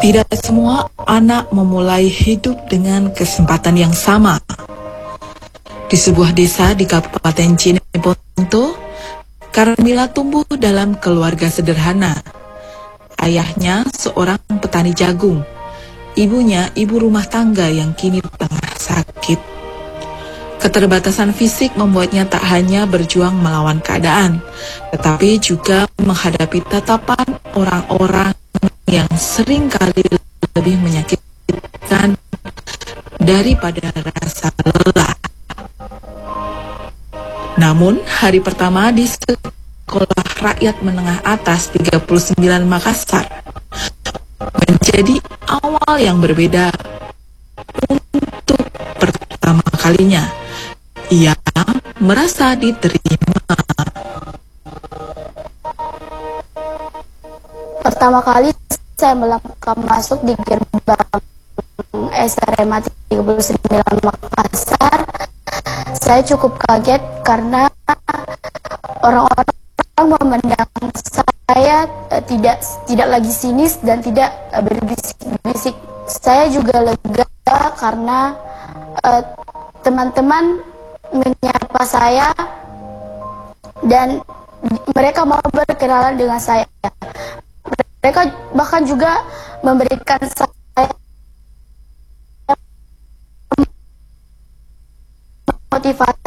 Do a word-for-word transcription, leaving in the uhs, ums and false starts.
Tidak semua anak memulai hidup dengan kesempatan yang sama. Di sebuah desa di Kabupaten Cilegongo, Carmila tumbuh dalam keluarga sederhana. Ayahnya seorang petani jagung, ibunya ibu rumah tangga yang kini tengah sakit. Keterbatasan fisik membuatnya tak hanya berjuang melawan keadaan, tetapi juga menghadapi tatapan orang-orang yang sering kali lebih menyakitkan daripada rasa lelah. Namun, hari pertama di Sekolah Rakyat Menengah Atas tiga puluh sembilan Makassar menjadi awal yang berbeda. Untuk pertama kalinya, ia merasa diterima. Pertama kali saya melangkah masuk di gerbang S R M A tiga puluh sembilan Makassar, saya cukup kaget karena orang-orang memandang saya uh, tidak tidak lagi sinis dan tidak uh, berbisik-bisik. Saya juga lega karena teman-teman uh, menyapa saya dan mereka mau berkenalan dengan saya. Mereka bahkan juga memberikan saya motivasi